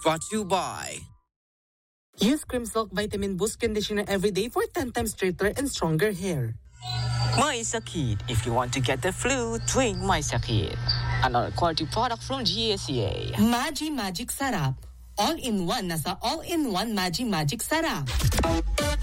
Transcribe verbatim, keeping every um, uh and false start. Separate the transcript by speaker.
Speaker 1: Brought to you by...
Speaker 2: Use Cream Silk Vitamin Boost Conditioner every day for ten times straighter and stronger hair.
Speaker 3: My Sakit. If you want to get the flu, drink My Sakit. Another quality product from G S C A.
Speaker 2: Magi Magic Sarap. All-in-one. Nasa all-in-one Magi Magic Sarap.